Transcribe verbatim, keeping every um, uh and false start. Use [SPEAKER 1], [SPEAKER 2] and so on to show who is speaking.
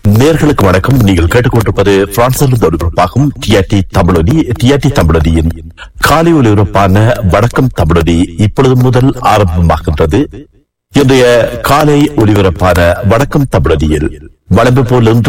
[SPEAKER 1] நேர்களுக்கு வணக்கம். நீங்கள் கேட்டுக்கொண்டிருப்பது பிரான்சிலிருந்து ஒளிபரப்பாகும் டிஆர்டி தமிழொலி. டிஆர்டி தமிழொலியின் காலை ஒலிபரப்பான வணக்கம் தமிழொலி இப்பொழுது முதல் ஆரம்பமாகின்றது. இன்றைய காலை ஒலிபரப்பான வணக்கம் தமிழொலியில் வழங்கு போல்